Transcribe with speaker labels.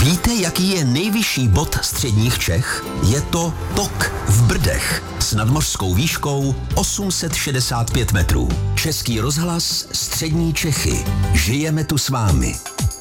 Speaker 1: Víte, jaký je nejvyšší bod středních Čech? Je to Tok v Brdech s nadmořskou výškou 865 metrů. Český rozhlas Střední Čechy. Žijeme tu s vámi.